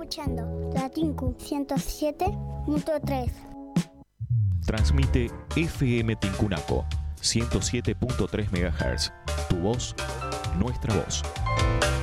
escuchando la Tinku 107.3. Transmite FM Tincunaco 107.3 MHz. Tu voz, nuestra voz.